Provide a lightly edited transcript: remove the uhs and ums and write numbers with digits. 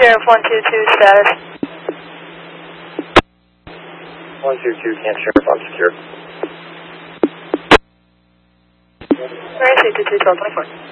Sheriff 122 status. 122, Camp Sheriff, I'm secure. Alright, 222, 1224.